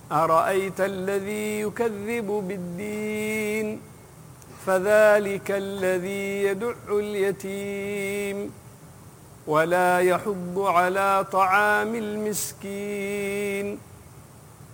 أرأيت الذي يكذب بالدين فذلك الذي يدع اليتيم ولا يحض على طعام المسكين